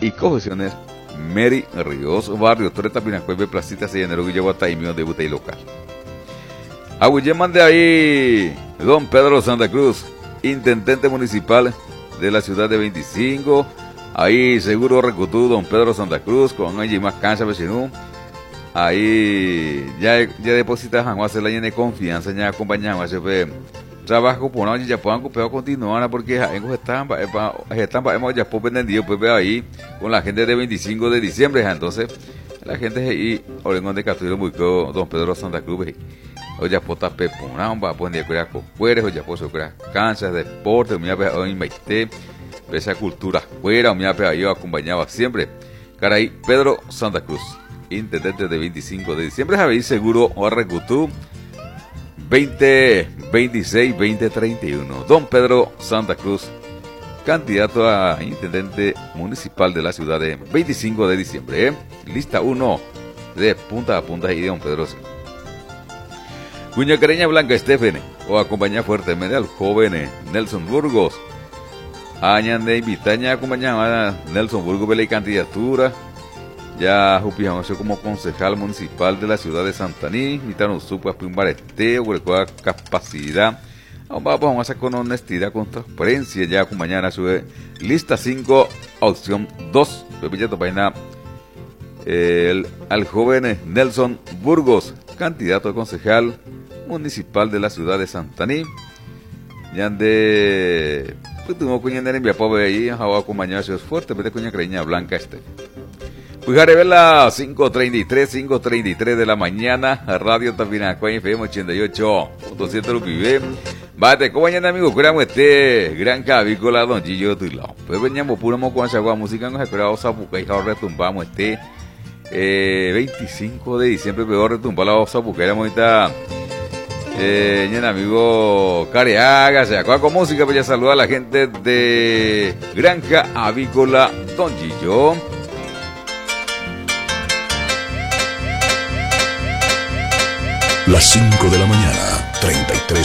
y Cogesiones Mary Ríos, Barrio Torreta Pinacueve, Placita Sellanero, Guillabata y Mío de Butey Local. Aguilleman de ahí, don Pedro Santa Cruz, intendente municipal de la ciudad de 25. Ahí seguro recutú don Pedro Santa Cruz con allí más cancha vecino. Ahí ya deposita Janguase la llena de confianza, ya acompaña a trabajo por allí ya puedan copiar continuar porque están hemos ya vendido pues ahí con la gente de 25 de diciembre. Entonces la gente ahí Orengón de Castilla muy don Pedro Santa Cruz hoy ya pota pepona va a poner que cocueres, hoy ya puso que canchas de deporte, me ha hoy maite esa cultura fuera, me ha yo acompañaba siempre caray Pedro Santa Cruz, intendente de 25 de diciembre. Habéis seguro o recutú 2026 2031 don Pedro Santa Cruz, candidato a intendente municipal de la ciudad de 25 de diciembre. Lista 1 de punta a punta y de don Pedro. Cuña Careña Blanca Estefene o acompaña fuertemente al joven Nelson Burgos. Añan de invitaña acompañaba a Nelson Burgos de la candidatura. Ya jupijamos como concejal municipal de la ciudad de Santaní. Mitano supo a Pimbarete, o capacidad. Vamos a hacer con honestidad, con transparencia. Ya acompañar a su lista 5, opción 2. Al joven Nelson Burgos, candidato a concejal municipal de la ciudad de Santaní. Ya de pues tuvo cuña en mi pobre ahí, a acompañar a su fuerte, pero cuña Careña Blanca Pues Jarevela 5:33 de la mañana, Radio Tapinacuá FM 88.7 Lupivé. Bate, ¿cómo mañana amigo? Curamos gran cavícola, don Gillo Tulao. Pues veníamos pura con chagua música, nos acordamos a buscar y retumbamos 25 de diciembre, peor retumbar la osa porque era bonita. Amigo Careaga, se acaba con música, pues ya saluda a la gente de Granja Avícola Don Gillo. Las 5 de la mañana, 33